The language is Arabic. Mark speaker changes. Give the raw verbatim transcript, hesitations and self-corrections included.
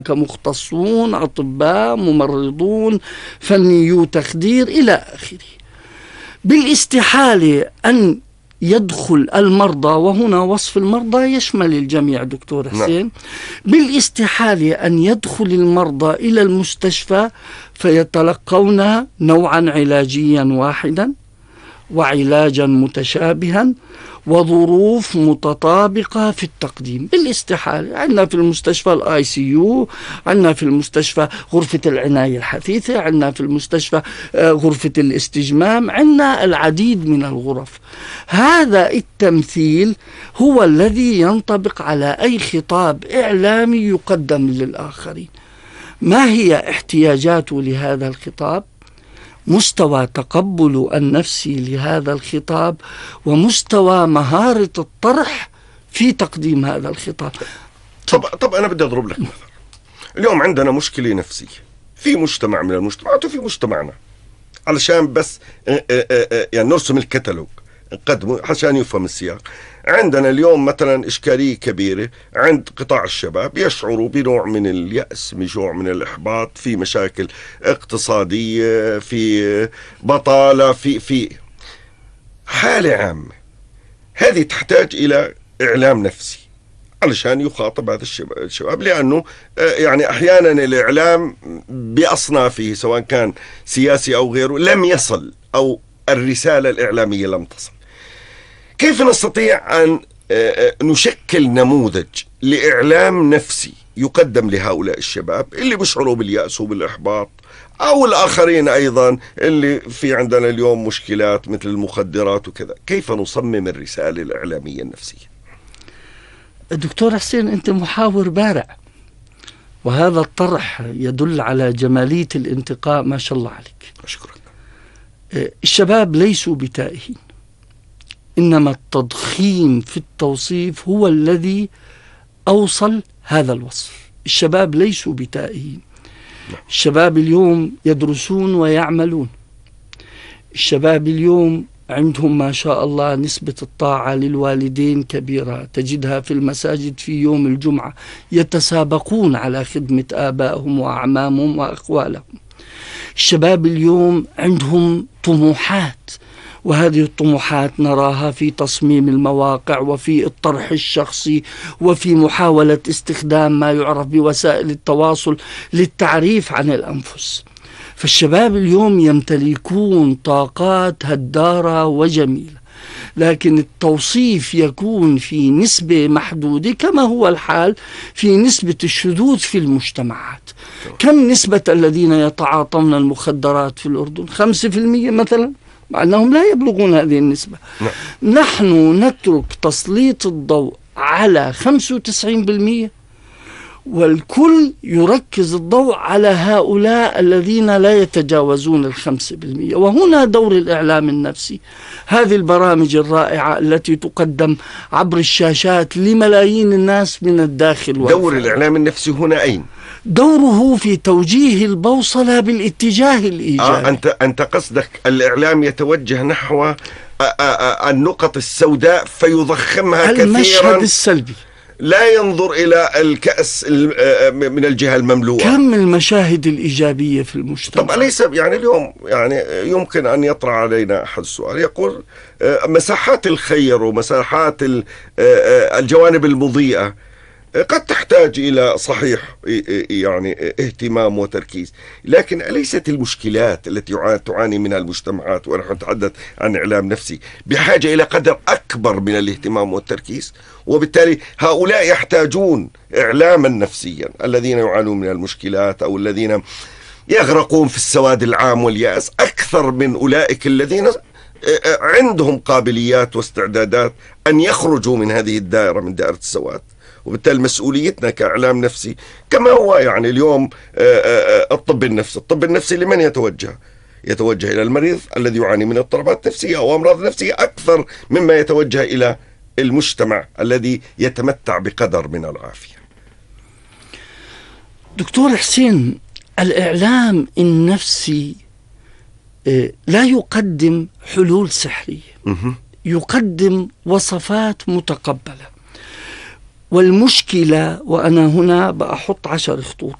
Speaker 1: كمختصون، أطباء، ممرضون، فنيو تخدير إلى آخره. بالاستحالة أن يدخل المرضى، وهنا وصف المرضى يشمل الجميع دكتور حسين، بالاستحالة أن يدخل المرضى إلى المستشفى فيتلقون نوعا علاجيا واحدا وعلاجا متشابها وظروف متطابقة في التقديم. بالاستحالة. عندنا في المستشفى الاي سي يو، عندنا في المستشفى غرفة العناية الحثيثة، عندنا في المستشفى غرفة الاستجمام، عندنا العديد من الغرف. هذا التمثيل هو الذي ينطبق على أي خطاب إعلامي يقدم للآخرين. ما هي احتياجاته لهذا الخطاب؟ مستوى تقبل النفسي لهذا الخطاب، ومستوى مهارة الطرح في تقديم هذا الخطاب.
Speaker 2: طب, طب أنا بدي أضرب لك مثال. اليوم عندنا مشكلة نفسية في مجتمع من المجتمعات وفي مجتمعنا، علشان بس يعني نرسم الكتالوج نقدمه عشان يفهم السياق. عندنا اليوم مثلا إشكالية كبيرة عند قطاع الشباب، يشعروا بنوع من اليأس، بنوع من الإحباط، في مشاكل اقتصادية، في بطالة، في في حالة عامة. هذه تحتاج إلى إعلام نفسي علشان يخاطب هذا الشباب، لأنه يعني أحيانا الإعلام بأصنافه سواء كان سياسي أو غيره لم يصل، أو الرسالة الإعلامية لم تصل. كيف نستطيع أن نشكل نموذج لإعلام نفسي يقدم لهؤلاء الشباب اللي بيشعروا باليأس وبالإحباط، أو الآخرين أيضا اللي في عندنا اليوم مشكلات مثل المخدرات وكذا؟ كيف نصمم الرسالة الإعلامية النفسية؟
Speaker 1: دكتور حسين، أنت محاور بارع، وهذا الطرح يدل على جمالية الانتقاء، ما شاء الله عليك.
Speaker 2: أشكرك.
Speaker 1: الشباب ليسوا بتائهين، إنما التضخيم في التوصيف هو الذي أوصل هذا الوصف. الشباب ليسوا بتائهين. الشباب اليوم يدرسون ويعملون. الشباب اليوم عندهم ما شاء الله نسبة الطاعة للوالدين كبيرة، تجدها في المساجد في يوم الجمعة يتسابقون على خدمة آبائهم وأعمامهم وأخوالهم. الشباب اليوم عندهم طموحات، وهذه الطموحات نراها في تصميم المواقع، وفي الطرح الشخصي، وفي محاولة استخدام ما يعرف بوسائل التواصل للتعريف عن الأنفس. فالشباب اليوم يمتلكون طاقات هدارة وجميلة، لكن التوصيف يكون في نسبة محدودة، كما هو الحال في نسبة الشذوذ في المجتمعات. كم نسبة الذين يتعاطون المخدرات في الأردن؟ خمسة في المية مثلا، مع أنهم لا يبلغون هذه النسبة. نعم. نحن نترك تسليط الضوء على خمسة وتسعين بالمئة، والكل يركز الضوء على هؤلاء الذين لا يتجاوزون الخمسة بالمئة. وهنا دور الإعلام النفسي، هذه البرامج الرائعة التي تقدم عبر الشاشات لملايين الناس من الداخل والخارج.
Speaker 2: دور الإعلام النفسي هنا أين؟
Speaker 1: دوره في توجيه البوصلة بالاتجاه الإيجابي.
Speaker 2: آه أنت أنت قصدك الإعلام يتوجه نحو آه آه النقط السوداء فيضخمها كثيرا،
Speaker 1: المشهد السلبي،
Speaker 2: لا ينظر إلى الكأس من الجهة المملوءة.
Speaker 1: كم المشاهد الإيجابية في المجتمع.
Speaker 2: طب أليس يعني اليوم يعني يمكن أن يطرح علينا أحد السؤال، يقول مساحات الخير ومساحات الجوانب المضيئة قد تحتاج إلى صحيح يعني اهتمام وتركيز، لكن أليست المشكلات التي تعاني منها المجتمعات، ونحن نتحدث عن إعلام نفسي، بحاجة إلى قدر أكبر من الاهتمام والتركيز؟ وبالتالي هؤلاء يحتاجون إعلاما نفسيا، الذين يعانون من المشكلات أو الذين يغرقون في السواد العام واليأس، أكثر من أولئك الذين عندهم قابليات واستعدادات أن يخرجوا من هذه الدائرة، من دائرة السواد. وبالتالي مسؤوليتنا كإعلام نفسي كما هو يعني اليوم الطب النفسي. الطب النفسي لمن يتوجه؟ يتوجه إلى المريض الذي يعاني من اضطرابات نفسية أو أمراض نفسية أكثر مما يتوجه إلى المجتمع الذي يتمتع بقدر من العافية.
Speaker 1: دكتور حسين، الإعلام النفسي لا يقدم حلول سحرية، يقدم وصفات متقبلة. والمشكلة، وأنا هنا بأحط عشر خطوط،